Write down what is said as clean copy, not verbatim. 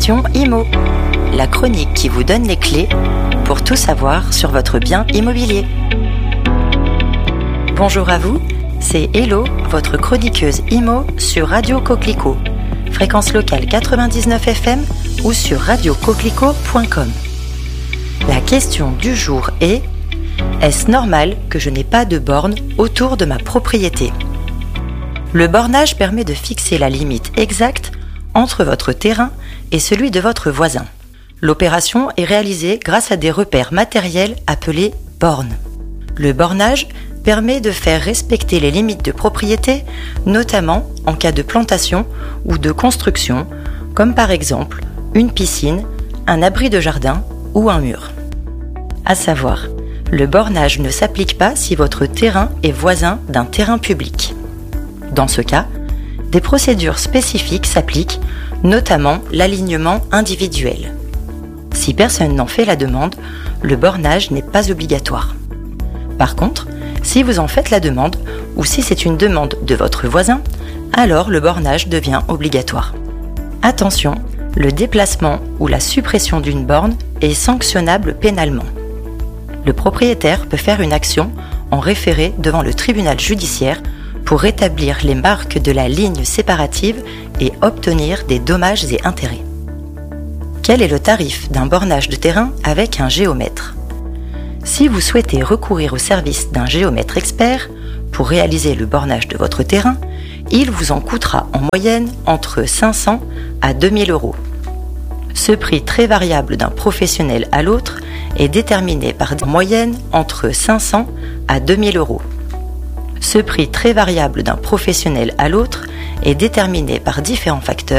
Question Immo, la chronique qui vous donne les clés pour tout savoir sur votre bien immobilier. Bonjour à vous, c'est Hello, votre chroniqueuse Immo sur Radio Coquelicot, fréquence locale 99 FM ou sur radiocoquelicot.com. La question du jour est: est-ce normal que je n'ai pas de borne autour de ma propriété ? Le bornage permet de fixer la limite exacte entre votre terrain et celui de votre voisin. L'opération est réalisée grâce à des repères matériels appelés bornes. Le bornage permet de faire respecter les limites de propriété, notamment en cas de plantation ou de construction, comme par exemple une piscine, un abri de jardin ou un mur. À savoir, le bornage ne s'applique pas si votre terrain est voisin d'un terrain public. Dans ce cas, des procédures spécifiques s'appliquent, notamment l'alignement individuel. Si personne n'en fait la demande, le bornage n'est pas obligatoire. Par contre, si vous en faites la demande, ou si c'est une demande de votre voisin, alors le bornage devient obligatoire. Attention, le déplacement ou la suppression d'une borne est sanctionnable pénalement. Le propriétaire peut faire une action en référé devant le tribunal judiciaire pour rétablir les marques de la ligne séparative et obtenir des dommages et intérêts. Quel est le tarif d'un bornage de terrain avec un géomètre ? Si vous souhaitez recourir au service d'un géomètre expert pour réaliser le bornage de votre terrain, il vous en coûtera en moyenne entre 500 à 2000 euros. Ce prix très variable d'un professionnel à l'autre est déterminé par des moyennes entre 500 à 2000 euros. Ce prix très variable d'un professionnel à l'autre est déterminé par différents facteurs